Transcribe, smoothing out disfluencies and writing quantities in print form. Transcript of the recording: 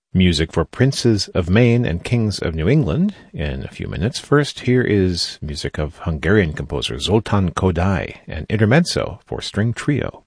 Music for Princes of Maine and Kings of New England in a few minutes. First, here is music of Hungarian composer Zoltán Kodály, an intermezzo for string trio.